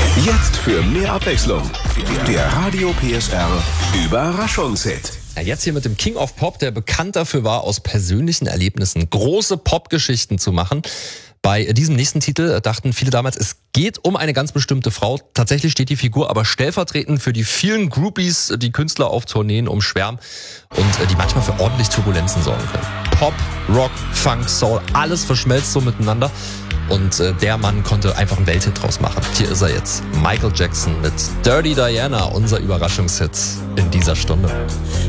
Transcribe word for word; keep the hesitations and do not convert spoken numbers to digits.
Jetzt für mehr Abwechslung. Der Radio P S R Überraschungshit. Ja, jetzt hier mit dem King of Pop, der bekannt dafür war, aus persönlichen Erlebnissen große Popgeschichten zu machen. Bei diesem nächsten Titel dachten viele damals, es geht um eine ganz bestimmte Frau. Tatsächlich steht die Figur aber stellvertretend für die vielen Groupies, die Künstler auf Tourneen umschwärmen und die manchmal für ordentlich Turbulenzen sorgen können. Pop, Rock, Funk, Soul, alles verschmelzt so miteinander. Und äh, der Mann konnte einfach einen Welthit draus machen. Hier ist er jetzt, Michael Jackson mit Dirty Diana, unser Überraschungshit in dieser Stunde.